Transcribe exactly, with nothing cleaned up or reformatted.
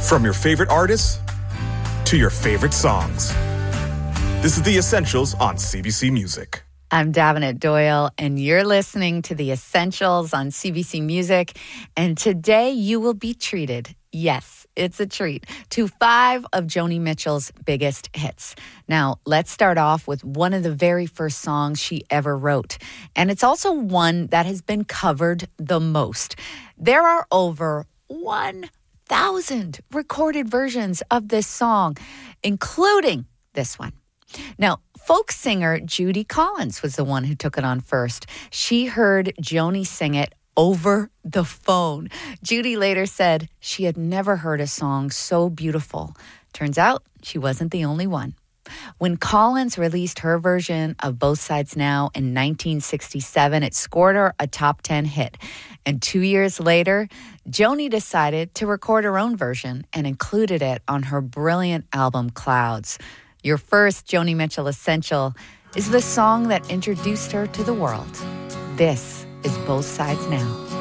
From your favorite artists to your favorite songs. This is The Essentials on C B C Music. I'm Davenant Doyle, and you're listening to The Essentials on C B C Music. And today you will be treated, yes, it's a treat, to five of Joni Mitchell's biggest hits. Now, let's start off with one of the very first songs she ever wrote. And it's also one that has been covered the most. There are over one thousand recorded versions of this song, including this one. Now, folk singer Judy Collins was the one who took it on first. She heard Joni sing it over the phone. Judy later said she had never heard a song so beautiful. Turns out she wasn't the only one. When Collins released her version of Both Sides Now in nineteen sixty-seven, it scored her a top ten hit. And two years later, Joni decided to record her own version and included it on her brilliant album Clouds. Your first Joni Mitchell Essential is the song that introduced her to the world. This is Both Sides Now.